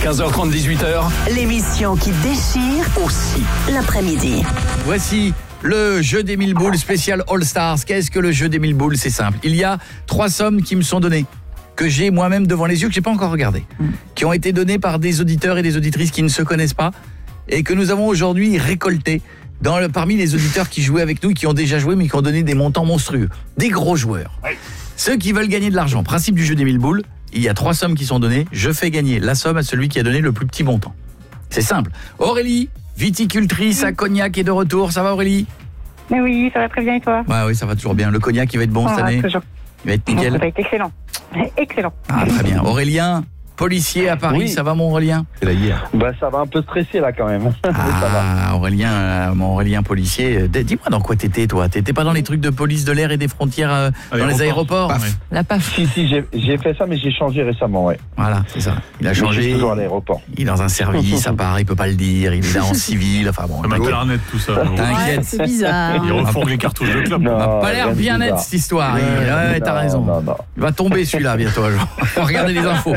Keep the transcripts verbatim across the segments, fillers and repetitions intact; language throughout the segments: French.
quinze heures trente, dix-huit heures. L'émission qui déchire aussi l'après-midi. Voici le jeu des mille boules spécial All Stars. Qu'est-ce que le jeu des mille boules? C'est simple. Il y a trois sommes qui me sont données, que j'ai moi-même devant les yeux, que j'ai pas encore regardé, mmh. qui ont été données par des auditeurs et des auditrices qui ne se connaissent pas et que nous avons aujourd'hui récoltées dans le, parmi les auditeurs qui jouaient avec nous, qui ont déjà joué mais qui ont donné des montants monstrueux, des gros joueurs. Oui. Ceux qui veulent gagner de l'argent, principe du jeu des mille boules, il y a trois sommes qui sont données, je fais gagner la somme à celui qui a donné le plus petit montant. C'est simple. Aurélie, viticultrice à Cognac, est de retour. Ça va Aurélie? Mais oui, ça va très bien et toi? Ouais, oui, ça va toujours bien. Le Cognac, il va être bon ça cette année toujours. Il va être nickel. Ça va être excellent. Excellent. Ah, très bien. Aurélien, policier à Paris, oui. Ça va mon Aurélien? C'est la hier. Bah ça va un peu stresser là quand même. Ah, Aurélien, euh, mon Aurélien policier, dis-moi dans quoi t'étais toi? T'étais pas dans les trucs de police de l'air et des frontières euh, dans les aéroports? Paf. La P A F. Si si, j'ai, j'ai fait ça mais j'ai changé récemment, ouais. Voilà, c'est ça. Il a changé. Je suis toujours à l'aéroport. Il est dans un service à part, il peut pas le dire, il est là en civil, enfin bon. Comme un clarinette tout ça. T'inquiète. Ouais, c'est bizarre. Il refourgue les cartouches de club. Non, Il va pas l'air bien net cette histoire. Ouais, ouais, ouais, t'as non, raison. Non, non. Il va tomber celui-là bientôt. Regardez les infos.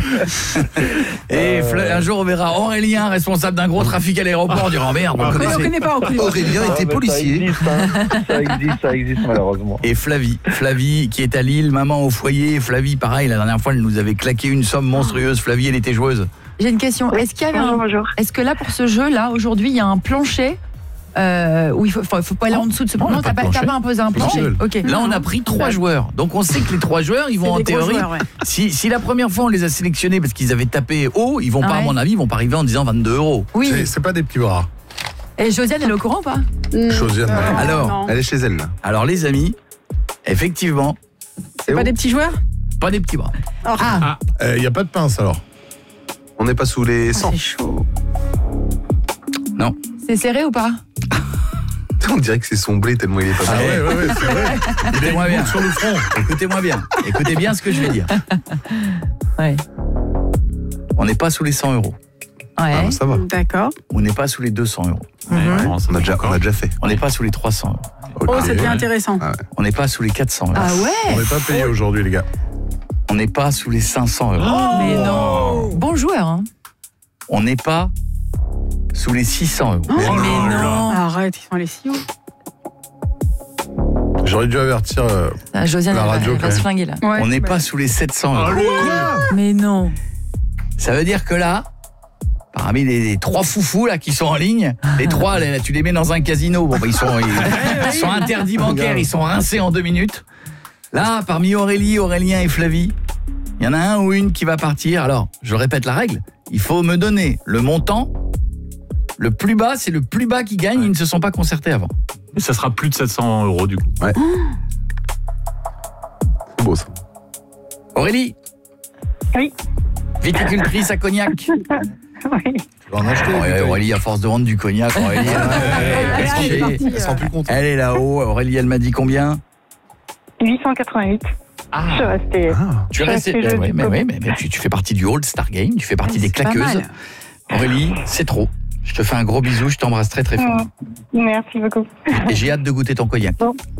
Et euh... un jour on verra Aurélien responsable d'un gros trafic à l'aéroport, on dira merde, on ne connaissait. connaît pas. On connaît pas. Aurélien Non, était policier. Ça existe, hein. ça existe, ça existe malheureusement. Et Flavie, Flavie qui est à Lille, maman au foyer. Flavie, pareil, la dernière fois elle nous avait claqué une somme monstrueuse. Flavie, elle était joueuse. J'ai une question. Est-ce qu'il y avait bonjour, un... bonjour. Est-ce que là pour ce jeu là aujourd'hui il y a un plancher euh, où il faut, faut, faut pas aller en dessous de ce plancher? Non, t'as pas, t'as pas imposé un plancher. Ok. Là on a pris trois joueurs, donc on sait que les trois joueurs ils vont en théorie. Joueurs, ouais. Si, si la première fois on les a sélectionnés parce qu'ils avaient tapé haut, ils vont ah pas ouais. à mon avis, ils vont pas arriver en disant vingt-deux euros. Oui. C'est, c'est pas des petits bras. Et Josiane elle est au courant ou pas? mmh. Josiane. Euh, alors, non. Elle est chez elle là. Alors les amis, effectivement, c'est pas des petits joueurs? Pas des petits bras. Oh. Ah. Il ah. n'y euh, a pas de pince alors. On n'est pas sous les cent. Oh, c'est chaud. Non. C'est serré ou pas? On dirait que c'est son blé tellement il est pas mal. Ah ouais, ouais, ouais, c'est vrai. Écoutez-moi bien. Sur le front. Écoutez-moi bien. Écoutez bien ce que je vais dire. Ouais. On n'est pas sous les cent euros. Ouais. Ah, ça va. D'accord. On n'est pas sous les deux cents euros. Mm-hmm. Ouais, on, a déjà, on a déjà fait. On n'est pas sous les trois cents euros. Okay. Oh, c'était intéressant. Ah ouais. On n'est pas sous les quatre cents euros. Ah ouais. On n'est pas payé aujourd'hui, les gars. On n'est pas sous les cinq cents euros. Oh, mais non. Bon joueur, hein. On n'est pas sous les six cents euros. Oh, mais, mais non. Arrête, ils sont allés si haut. J'aurais dû avertir euh, ah, Josiane, la radio. Elle va, elle va se flinguer là. Ouais, on n'est bah... pas sous les sept cents euros. Oh, mais non. Ça veut dire que là, parmi les, les trois foufous là qui sont en ligne, les trois, là, tu les mets dans un casino. Bon, bah, ils sont, ils, ils sont interdits bancaires, ils sont rincés en deux minutes. Là, parmi Aurélie, Aurélien et Flavie, il y en a un ou une qui va partir. Alors, je répète la règle. Il faut me donner le montant. Le plus bas, c'est le plus bas qui gagne. Ouais. Ils ne se sont pas concertés avant. Et ça sera plus de sept cents euros du coup. Ouais. Oh. C'est beau ça. Aurélie. Oui. Viticultrice à Cognac. Oui. Tu vas en acheter. Oh, ouais, Aurélie, à force de vendre du cognac, Aurélie, elle, elle, elle, elle, elle, plus contente. Elle est là-haut. Aurélie, elle m'a dit combien? huit cent quatre-vingt-huit. Ah. Je suis restée. Ah. Tu es restée. Mais, ouais, mais, ouais, mais, mais tu, tu fais partie du All Star Game, tu fais partie ouais, des claqueuses. Aurélie, c'est trop. Je te fais un gros bisou, je t'embrasse très très fort. Merci beaucoup. Et j'ai hâte de goûter ton cognac. Bon.